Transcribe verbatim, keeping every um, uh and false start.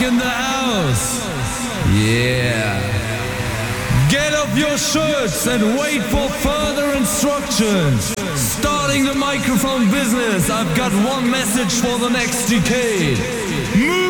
in the house. Yeah. Get off your shirts and wait for further instructions. Starting the microphone business, I've got one message for the next decade. Move!